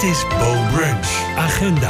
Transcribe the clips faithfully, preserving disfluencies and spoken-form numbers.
Dit is Bo Brunch Agenda.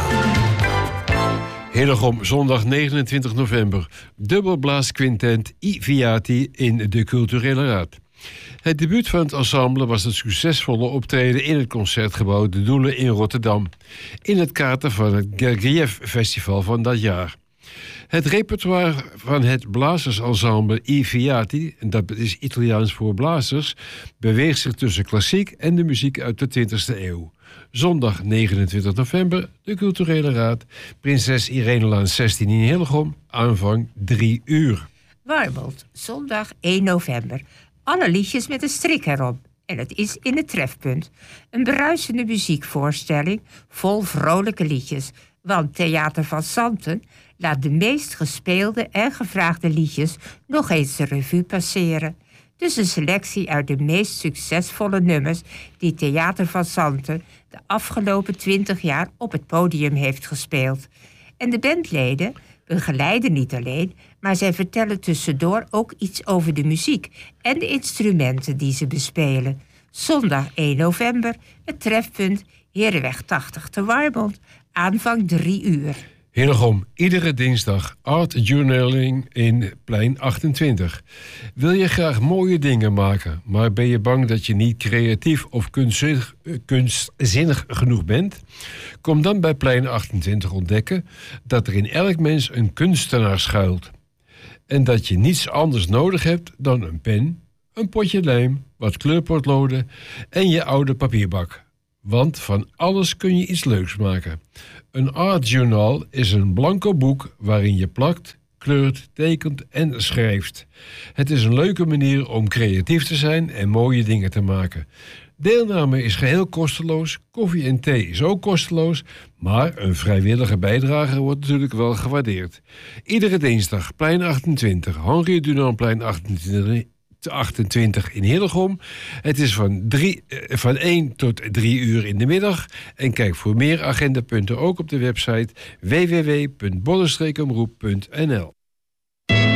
Hillegom, zondag negenentwintig november. Dubbelblaasquintet I Viati in de Culturele Raad. Het debuut van het ensemble was het succesvolle optreden in het Concertgebouw De Doelen in Rotterdam, in het kader van het Gergiev Festival van dat jaar. Het repertoire van het blazersensemble I Viati, en dat is Italiaans voor blazers, beweegt zich tussen klassiek en de muziek uit de twintigste eeuw. Zondag negenentwintig november, de Culturele Raad, Prinses Irenelaan zestien in Hillegom, aanvang drie uur. Warmond, zondag één november. Alle liedjes met een strik erop. En het is in het Trefpunt. Een bruisende muziekvoorstelling vol vrolijke liedjes. Want Theater van Santen laat de meest gespeelde en gevraagde liedjes nog eens de revue passeren. Dus een selectie uit de meest succesvolle nummers die Theater van Santen de afgelopen twintig jaar op het podium heeft gespeeld. En de bandleden begeleiden niet alleen, maar zij vertellen tussendoor ook iets over de muziek en de instrumenten die ze bespelen. Zondag één november, het Trefpunt, Herenweg tachtig te Warmond, aanvang drie uur. Hillegom, iedere dinsdag Art Journaling in Plein achtentwintig. Wil je graag mooie dingen maken, maar ben je bang dat je niet creatief of kunstzinnig, kunstzinnig genoeg bent? Kom dan bij Plein achtentwintig ontdekken dat er in elk mens een kunstenaar schuilt. En dat je niets anders nodig hebt dan een pen, een potje lijm, wat kleurpotloden en je oude papierbak. Want van alles kun je iets leuks maken. Een artjournaal is een blanco boek waarin je plakt, kleurt, tekent en schrijft. Het is een leuke manier om creatief te zijn en mooie dingen te maken. Deelname is geheel kosteloos, koffie en thee is ook kosteloos, maar een vrijwillige bijdrage wordt natuurlijk wel gewaardeerd. Iedere dinsdag, plein achtentwintig, Henri Dunantplein achtentwintig, achtentwintig in Hillegom. Het is van, drie, van één tot drie uur in de middag. En kijk voor meer agendapunten ook op de website w w w punt bollenstreekomroep punt n l.